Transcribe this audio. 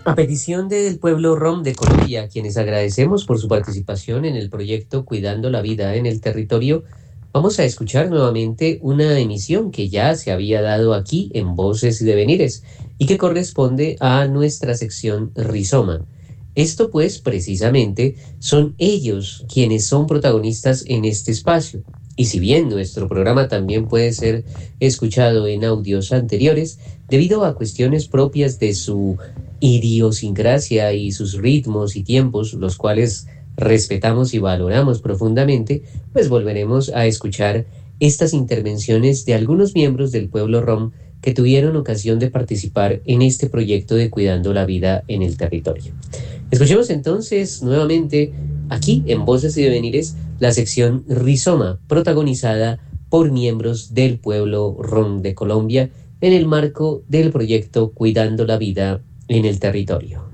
A petición del pueblo rom de Colombia, a quienes agradecemos por su participación en el proyecto Cuidando la Vida en el Territorio, vamos a escuchar nuevamente una emisión que ya se había dado aquí en Voces y Devenires y que corresponde a nuestra sección Rizoma. Esto pues precisamente son ellos quienes son protagonistas en este espacio. Y si bien nuestro programa también puede ser escuchado en audios anteriores, debido a cuestiones propias de su idiosincrasia y sus ritmos y tiempos, los cuales respetamos y valoramos profundamente, pues volveremos a escuchar estas intervenciones de algunos miembros del pueblo rom que tuvieron ocasión de participar en este proyecto de Cuidando la Vida en el Territorio. Escuchemos entonces nuevamente aquí en Voces y Devenires la sección Rizoma, protagonizada por miembros del pueblo rom de Colombia en el marco del proyecto Cuidando la Vida en el Territorio.